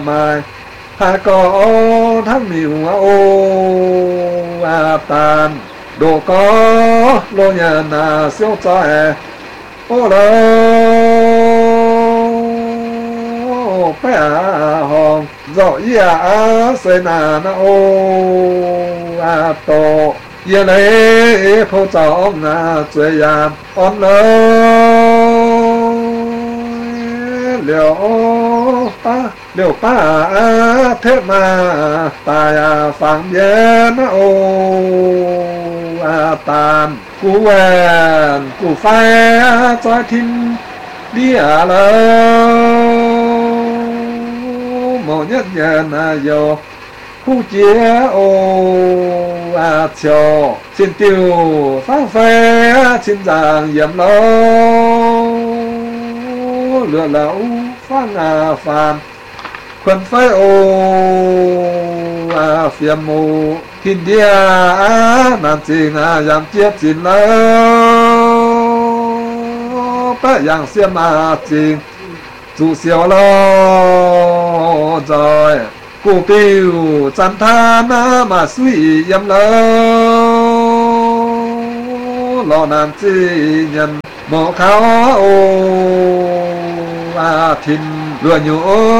mai hà có thác miu ô tàn đồ có lô nhà na siêu trái ô lô bé hồng rõ ya xây na na ô tổ yên ấy phô trọng chơi yam on lơ liệu pa thế mà tài phẳng biến ô tàn cú quen cú phai cho thiên đi lơ một nhất nhân yo khu chia ô chiều trên tiêu phang phê trên giang yếm lô lửa lẩu phang phàm khuẩn phê ô phiền mù thiên địa nàn trình yam chiết chín lơ bé yang xiêm trình chủ siêu lô rồi cô biểu chân than mà suy yếm lơ lo nàn chi nhân mộ khao ô thìn lừa nhũ